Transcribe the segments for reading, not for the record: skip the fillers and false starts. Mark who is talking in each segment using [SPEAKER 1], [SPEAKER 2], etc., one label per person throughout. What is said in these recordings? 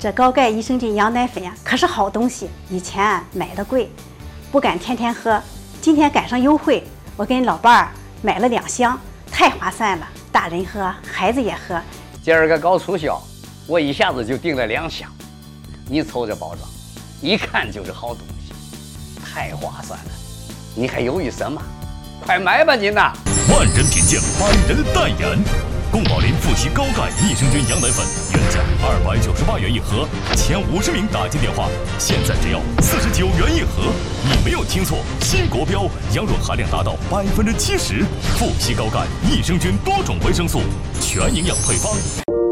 [SPEAKER 1] 这高钙益生菌羊奶粉呀，可是好东西。以前买的贵，不敢天天喝。今天赶上优惠，我跟老伴儿买了2箱，太划算了。大人喝，孩子也喝。
[SPEAKER 2] 今儿个搞促销，我一下子就订了2箱。你瞅这包装，一看就是好东西，太划算了。你还犹豫什么？快买吧您呐！
[SPEAKER 3] 万人品鉴，百人代言。宫保林复硒高钙益生菌羊奶粉原价298元一盒，前50名打进电话，现在只要49元一盒。你没有听错，新国标，羊肉含量达到70%，复硒高钙益生菌多种维生素，全营养配方。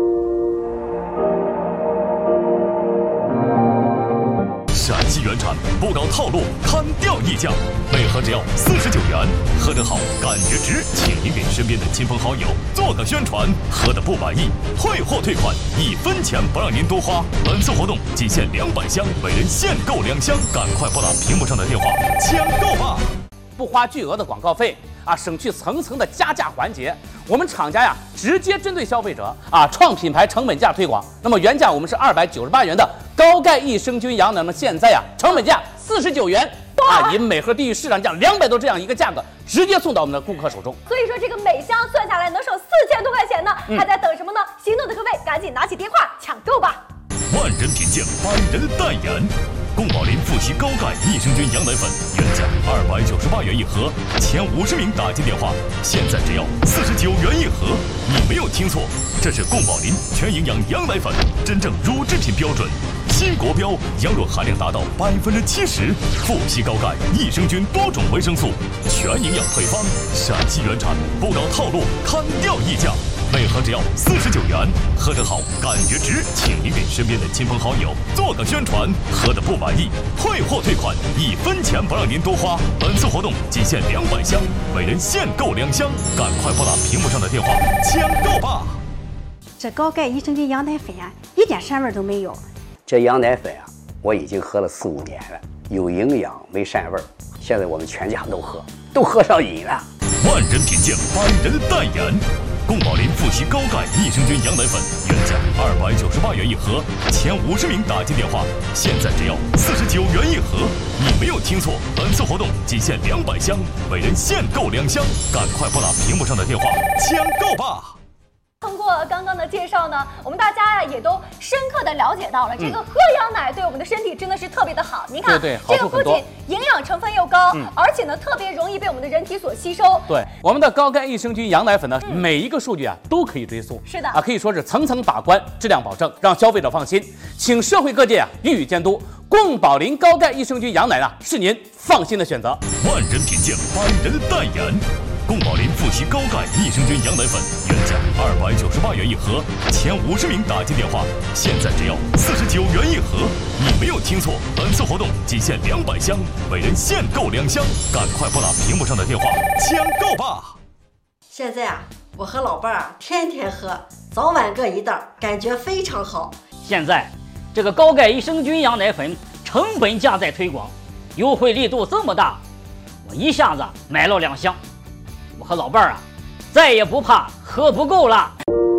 [SPEAKER 3] 陕西原产，不搞套路，砍掉溢价，每盒只要49元，喝得好，感觉值，请您给身边的亲朋好友做个宣传。喝得不满意，退货退款，1分钱不让您多花。本次活动仅限200箱，每人限购2箱，赶快拨打屏幕上的电话抢购吧！
[SPEAKER 4] 不花巨额的广告费啊，省去层层的加价环节。我们厂家呀，直接针对消费者啊，创品牌成本价推广。那么原价我们是298元的高钙益生菌羊奶，那么现在呀，成本价49元啊，以每盒低于市场价200多这样一个价格，直接送到我们的顾客手中。
[SPEAKER 5] 所以说这个每箱算下来能省4000多块钱呢，还在等什么呢？心动的各位赶紧拿起电话抢购吧！
[SPEAKER 3] 万人品鉴，百人代言。宫保林复硒高钙益生菌羊奶粉原价298元一盒，前50名打进电话，现在只要49元一盒。你没有听错，这是宫保林全营养羊奶粉，真正乳制品标准，新国标，羊肉含量达到70%，复硒高钙益生菌多种维生素，全营养配方，陕西原产，不搞套路，砍掉溢价。每盒只要49元，喝得好，感觉值，请您给身边的亲朋好友做个宣传。喝得不满意，退货退款，1分钱不让您多花。本次活动仅限200箱，每人限购2箱，赶快拨打屏幕上的电话抢购吧！
[SPEAKER 1] 这高钙益生菌羊奶粉呀，一点膻味都没有。
[SPEAKER 2] 这羊奶粉啊，我已经喝了4、5年了，有营养没膻味儿。现在我们全家都喝上瘾了。
[SPEAKER 3] 万人品鉴，百人代言。宫保林复硒高钙益生菌羊奶粉原价298元一盒，前50名打进电话，现在只要49元一盒。你没有听错，本次活动仅限200箱，每人限购2箱，赶快拨打屏幕上的电话抢购吧！
[SPEAKER 5] 通过刚刚的介绍呢，我们大家呀也都深刻的了解到了，这个喝羊奶对我们的身体真的是特别的好。您看，
[SPEAKER 4] 对，
[SPEAKER 5] 这个不仅营养成分又高，而且呢特别容易被我们的人体所吸收。
[SPEAKER 4] 对，我们的高钙益生菌羊奶粉呢，每一个数据啊都可以追溯。
[SPEAKER 5] 是的
[SPEAKER 4] 啊，可以说是层层把关，质量保证，让消费者放心。请社会各界啊予以监督。宫保林高钙益生菌羊奶啊，是您放心的选择。
[SPEAKER 3] 万人品鉴，百人代言。宫保林复硒高钙益生菌羊奶粉原价298元一盒，前50名打进电话，现在只要49元一盒。你没有听错，本次活动仅限200箱，每人限购2箱，赶快拨打屏幕上的电话抢购吧！
[SPEAKER 6] 现在啊，我和老伴儿天天喝，早晚各一袋，感觉非常好。
[SPEAKER 7] 现在这个高钙益生菌羊奶粉成本价在推广，优惠力度这么大，我一下子买了2箱。我和老伴儿啊，再也不怕喝不够了。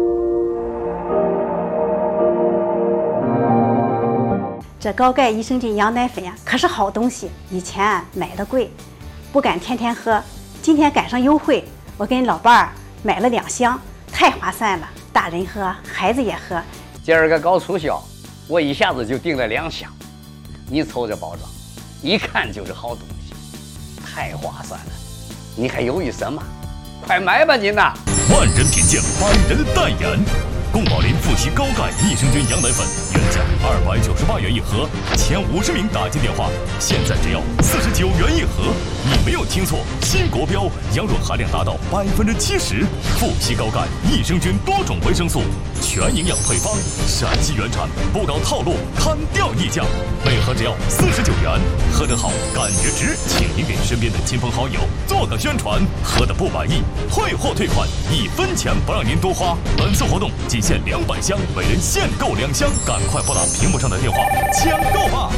[SPEAKER 1] 这高钙益生菌羊奶粉呀，可是好东西。以前买的贵，不敢天天喝。今天赶上优惠，我跟老伴儿买了2箱，太划算了。大人喝，孩子也喝。
[SPEAKER 2] 今儿个搞促销，我一下子就订了2箱。你瞅这包装，一看就是好东西，太划算了。你还犹豫什么？快买吧您呐！
[SPEAKER 3] 万人品鉴，百人代言。宫保林复硒高钙益生菌羊奶粉原价298元一盒，前50名打进电话，现在只要49元一盒。你没有听错，新国标，羊肉含量达到70%，复硒高钙益生菌多种维生素，全营养配方，陕西原产，不搞套路，砍掉溢价。每盒只要49元，喝得好，感觉值，请您给身边的亲朋好友做个宣传。喝得不满意，退货退款，1分钱不让您多花。本次活动仅限200箱，每人限购2箱，赶快拨打屏幕上的电话抢购吧！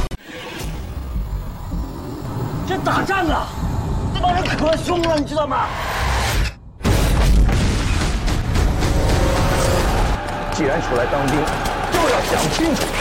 [SPEAKER 8] 这打仗啊，这帮人可凶了，你知道吗？
[SPEAKER 9] 既然出来当兵，就要讲清楚。